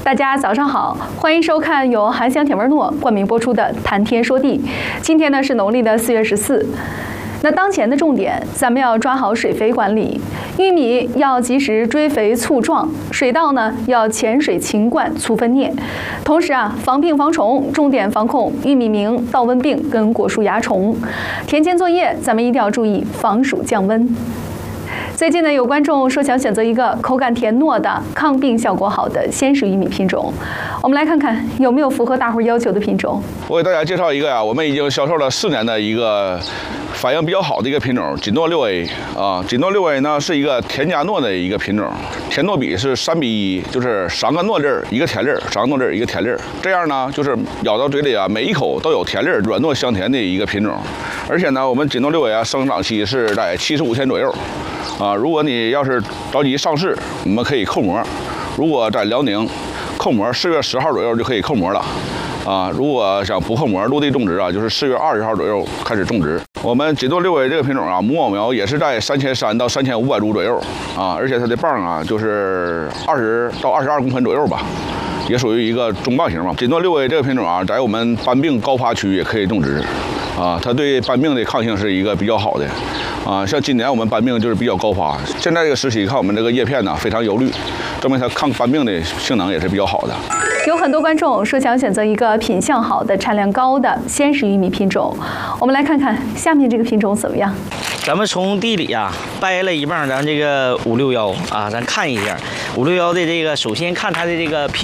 大家早上好，欢迎收看由韩香田文诺冠名播出的《谈天说地》。今天呢是农历的4月14。那当前的重点，咱们要抓好水肥管理，玉米要及时追肥促壮，水稻呢要潜水勤灌促分蘖。同时防病防虫，重点防控玉米鸣、稻温病跟果树蚜虫。田间作业，咱们一定要注意防暑降温。最近呢，有观众说想选择一个口感甜糯的、抗病效果好的鲜食玉米品种，我们来看看有没有符合大伙要求的品种。 我给大家介绍一个我们已经销售了4年的一个反应比较好的一个品种，锦糯6A 啊。锦糯6A 呢是一个甜加糯的一个品种，甜糯比是3比1，就是3个糯粒儿一个甜粒儿，3个糯粒儿一个甜粒儿。这样呢，就是咬到嘴里每一口都有甜粒儿，软糯香甜的一个品种。而且呢，我们锦糯6A生长期是在75天左右。如果你要是着急上市，我们可以扣膜。如果在辽宁扣膜，4月10号左右就可以扣膜了。如果想不扣膜落地种植就是4月20号左右开始种植。我们锦糯6A这个品种母秧苗也是在3300到3500株左右而且它的棒就是20到22公分左右吧。也属于一个中棒型嘛。锦糯6A这个品种在我们斑病高发区也可以种植它对斑病的抗性是一个比较好的像今年我们斑病就是比较高发，现在这个时期看我们这个叶片非常油绿，证明它抗斑病的性能也是比较好的。 有很多观众说想选择一个品相好的、产量高的鲜食玉米品种，我们来看看下面这个品种怎么样。 咱们从地里掰了一棒咱这个561咱看一下561的这个，首先看它的这个品